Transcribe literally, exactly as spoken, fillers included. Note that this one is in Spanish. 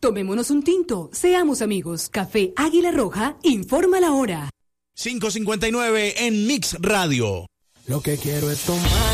Tomémonos un tinto, seamos amigos. Café Águila Roja, informa la hora. cinco cincuenta y nueve en Mix Radio. Lo que quiero es tomar.